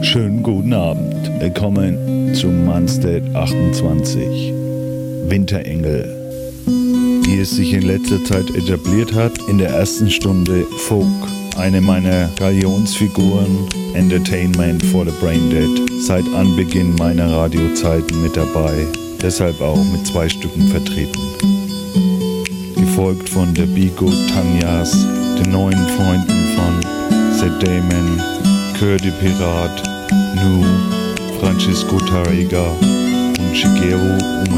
Schönen guten Abend. Willkommen zu Manstead 28. Winterengel. Wie es sich in letzter Zeit etabliert hat, in der ersten Stunde Folk. Eine meiner Galionsfiguren, Entertainment for the Braindead. Seit Anbeginn meiner Radiozeiten mit dabei. Deshalb auch mit 2 Stücken vertreten. Gefolgt von der Bigo Tanjas, den neuen Freunden von Zed Damon, Curdy Pirat, Nu, Francisco Tarrega und Shigeru